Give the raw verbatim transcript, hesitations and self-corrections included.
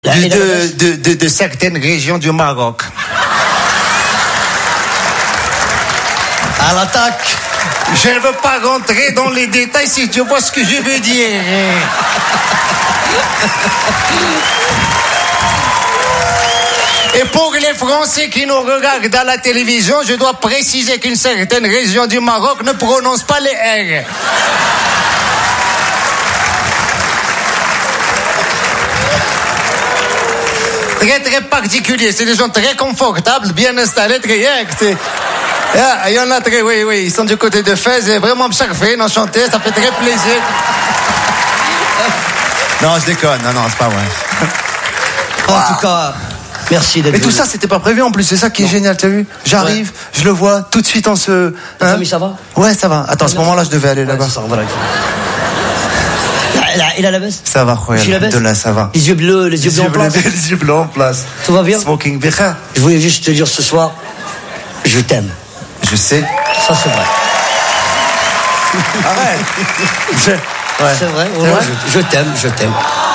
La, de, la de, de, de, de certaines régions du Maroc. À l'attaque. Je ne veux pas rentrer dans les détails si tu vois ce que je veux dire. Et pour les Français qui nous regardent à la télévision, je dois préciser qu'une certaine région du Maroc ne prononce pas les R. Très très particulier, c'est des gens très confortables, bien installés, très bien. Il y en a très, oui, oui, ils sont du côté de Fès, et vraiment parfait, enchanté, ça fait très plaisir. Non, je déconne, non, non, c'est pas vrai. En wow. tout cas, merci d'être Mais tout ça, c'était pas prévu en plus, c'est ça qui est non. génial, t'as vu? J'arrive, ouais. je le vois, tout de suite on se... Hein? Ta famille, ça va? Ouais, ça va. Attends, à ce moment-là, je devais aller là-bas. Ouais, ça va, il a la baisse? Ça va, Khoya. De là, ça va. Les yeux bleus, les yeux bleus en place. Les yeux bleus en place. Tout va bien? Smoking Becha. Je voulais juste te dire ce soir, je t'aime. Je sais. Ça, c'est vrai. Arrête. Je... Ouais. C'est vrai, ouais. je, je t'aime, je t'aime.